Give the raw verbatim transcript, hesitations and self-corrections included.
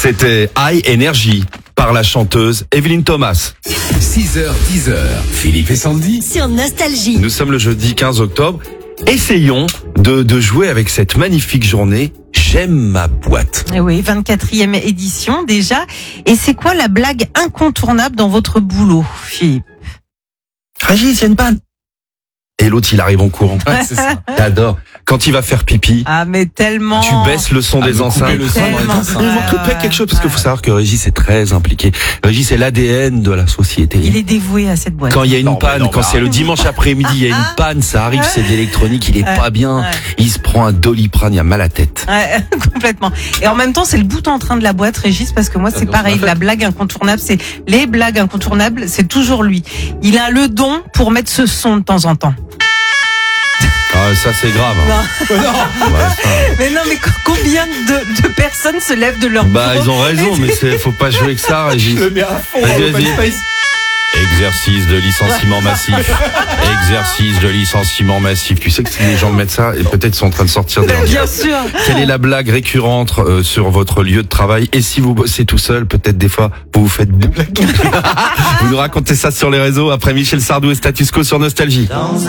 C'était High Energy par la chanteuse Evelyne Thomas. six heures, dix heures, Philippe et Sandy. Sur Nostalgie. Nous sommes le jeudi quinze octobre. Essayons de, de jouer avec cette magnifique journée. J'aime ma boîte. Eh oui, vingt-quatrième édition déjà. Et c'est quoi la blague incontournable dans votre boulot, Philippe? Régis, il y a une panne. Et l'autre, il arrive en courant. Ouais, c'est ça. J'adore. Quand il va faire pipi, Ah, mais tellement. tu baisses le son Ah, des vous coupez enceintes. le son dans les Tellement. enceintes. Il manque Ouais, pas quelque chose, parce qu'il ouais. faut savoir que Régis est très impliqué. Régis est l'A D N de la société. Il est dévoué à cette boîte. Quand il y a une Non, mais panne, non, quand mais c'est le arrête. dimanche après-midi, il y a une panne, ça arrive, c'est d'électronique, il est Ouais, pas bien, ouais. il se prend un Doliprane, il a mal à la tête. Ouais, complètement. Et en même temps, c'est le bout en train de la boîte, Régis, parce que moi, c'est non, pareil. c'est La blague incontournable, c'est les blagues incontournables, c'est toujours lui. Il a le don pour mettre ce son de temps en temps. Ah, ça c'est grave. Non. Ouais, ça. Mais non, mais co- combien de, de personnes se lèvent de leur Bah, bureau ils ont raison, mais c'est, faut pas jouer que ça, Régis. Je le mets à fond. Vas-y, on va vas-y. pas ici. Exercice de licenciement massif. Exercice de licenciement massif. Tu sais que si les gens mettent ça, et peut-être sont en train de sortir des Bien sûr. Quelle est la blague récurrente euh, sur votre lieu de travail? Et si vous bossez tout seul, peut-être des fois, vous vous faites des blagues. Vous nous racontez ça sur les réseaux après Michel Sardou et Status Quo sur Nostalgie. Dans